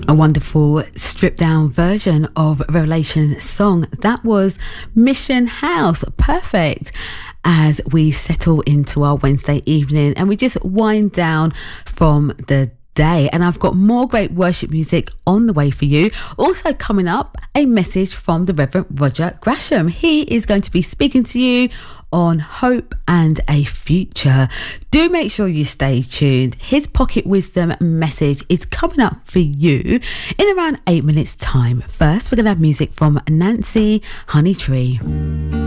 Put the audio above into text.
A wonderful stripped down version of Revelation song. That was Mission House. Perfect as we settle into our Wednesday evening and we just wind down from the day. And I've got more great worship music on the way for you. Also coming up, a message from the Reverend Roger Gresham. He is going to be speaking to you on hope and a future. Do make sure you stay tuned. His pocket wisdom message is coming up for you in around 8 minutes time. First, we're going to have music from Nancy Honeytree.